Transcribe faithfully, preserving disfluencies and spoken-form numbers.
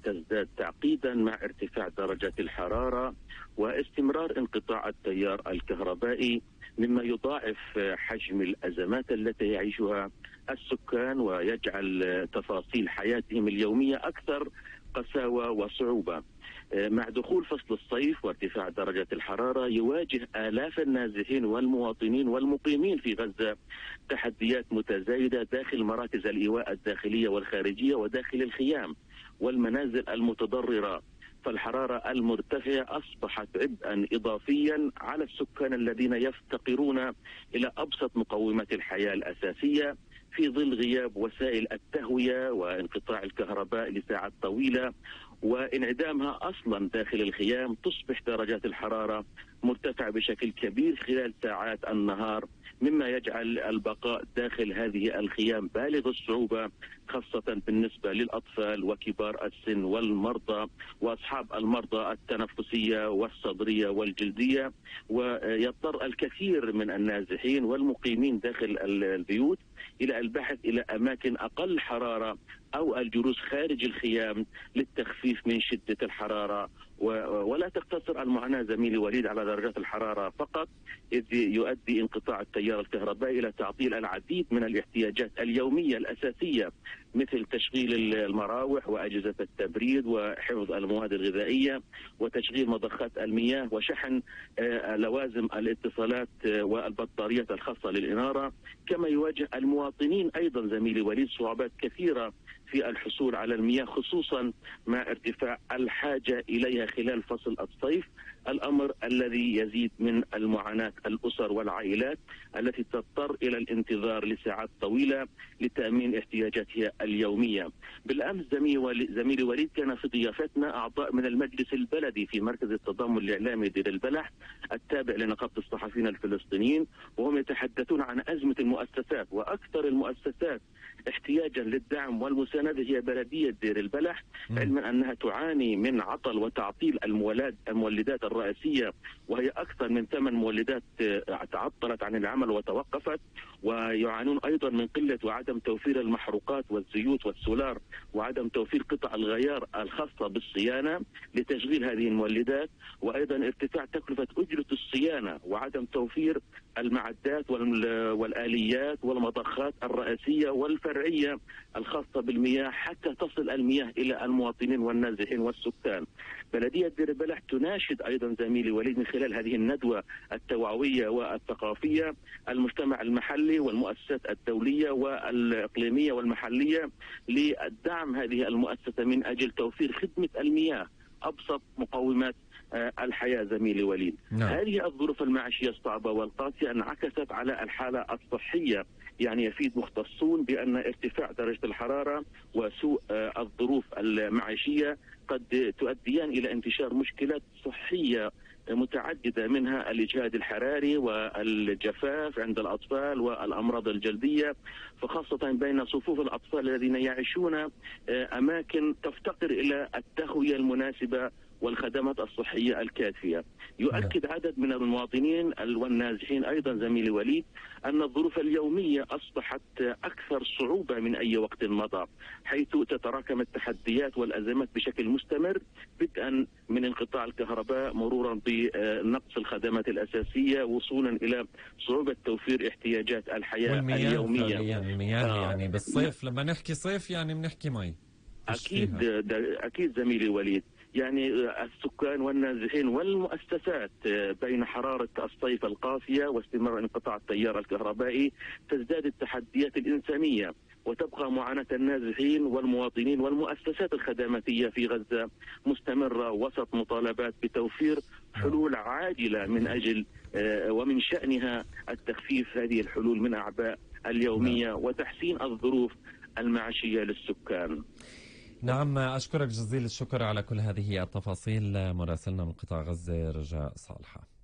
تزداد تعقيدا مع ارتفاع درجات الحرارة واستمرار انقطاع التيار الكهربائي، مما يضاعف حجم الأزمات التي يعيشها السكان ويجعل تفاصيل حياتهم اليومية أكثر قساوة وصعوبة. مع دخول فصل الصيف وارتفاع درجة الحرارة يواجه آلاف النازحين والمواطنين والمقيمين في غزة تحديات متزايدة داخل مراكز الإيواء الداخلية والخارجية وداخل الخيام والمنازل المتضررة. فالحرارة المرتفعة أصبحت عبئا إضافيا على السكان الذين يفتقرون إلى أبسط مقومات الحياة الأساسية في ظل غياب وسائل التهوية وانقطاع الكهرباء لساعات طويلة وانعدامها أصلا داخل الخيام. تصبح درجات الحرارة مرتفعة بشكل كبير خلال ساعات النهار، مما يجعل البقاء داخل هذه الخيام بالغ الصعوبة، خاصة بالنسبة للأطفال وكبار السن والمرضى وأصحاب المرضى التنفسية والصدرية والجلدية. ويضطر الكثير من النازحين والمقيمين داخل البيوت إلى البحث إلى أماكن أقل حرارة أو الجلوس خارج الخيام للتخفيف من شدة الحرارة. ولا تقتصر المعاناة زميلي وليد على درجات الحرارة فقط، إذ يؤدي انقطاع التيار الكهربائي إلى تعطيل العديد من الاحتياجات اليومية الأساسية، مثل تشغيل المراوح وأجهزة التبريد وحفظ المواد الغذائية وتشغيل مضخات المياه وشحن لوازم الاتصالات والبطاريات الخاصة للإنارة. كما يواجه المواطنين أيضا زميلي وليد صعوبات كثيرة في الحصول على المياه، خصوصا مع ارتفاع الحاجة إليها خلال فصل الصيف، الأمر الذي يزيد من المعاناة الأسر والعائلات التي تضطر إلى الانتظار لساعات طويلة لتأمين احتياجاتها اليومية. بالأمس زميلي وليد كان في ضيافتنا أعضاء من المجلس البلدي في مركز التضامن الإعلامي دير البلح التابع لنقابة الصحفيين الفلسطينيين، وهم يتحدثون عن أزمة المؤسسات، وأكثر المؤسسات احتياجا للدعم والمساندة هي بلدية دير البلح، علما أنها تعاني من عطل وتعطيل المولد المولدات الرئيسية، وهي أكثر من ثمان مولدات تعطلت عن العمل وتوقفت. ويعانون أيضا من قلة وعدم توفير المحروقات والزيوت والسولار وعدم توفير قطع الغيار الخاصة بالصيانة لتشغيل هذه المولدات، وأيضا ارتفاع تكلفة أجرة الصيانة وعدم توفير المعدات والآليات والمضخات الرئيسية والفرعية الخاصة بالمياه حتى تصل المياه إلى المواطنين والنازحين والسكان. بلدية دير البلح تناشد أيضا زميلي وليد من خلال هذه الندوة التوعوية والثقافية المجتمع المحلي والمؤسسات الدولية والإقليمية والمحلية لدعم هذه المؤسسة من أجل توفير خدمة المياه، أبسط مقومات الحياة زميلي وليد. نعم. هذه الظروف المعيشية الصعبة والقاسية انعكست على الحالة الصحية، يعني يفيد مختصون بأن ارتفاع درجة الحرارة وسوء الظروف المعيشية قد تؤديان إلى انتشار مشكلات صحية متعددة، منها الإجهاد الحراري والجفاف عند الأطفال والأمراض الجلدية، فخاصة بين صفوف الأطفال الذين يعيشون أماكن تفتقر إلى التهوية المناسبة والخدمات الصحية الكافية. يؤكد عدد من المواطنين والنازحين أيضا زميلي وليد أن الظروف اليومية أصبحت أكثر صعوبة من أي وقت مضى، حيث تتراكم التحديات والأزمات بشكل مستمر، بدءا من انقطاع الكهرباء مرورا بنقص الخدمات الأساسية وصولا إلى صعوبة توفير احتياجات الحياة اليومية. المياه آه يعني بالصيف لما نحكي صيف يعني بنحكي مي. أكيد أكيد زميلي وليد، يعني السكان والنازحين والمؤسسات بين حرارة الصيف القاسية واستمرار انقطاع التيار الكهربائي تزداد التحديات الإنسانية، وتبقى معاناة النازحين والمواطنين والمؤسسات الخدماتية في غزة مستمرة وسط مطالبات بتوفير حلول عاجلة من أجل ومن شأنها التخفيف هذه الحلول من أعباء اليومية وتحسين الظروف المعيشية للسكان. نعم، أشكرك جزيل الشكر على كل هذه التفاصيل مراسلنا من قطاع غزة رجاء صالحة.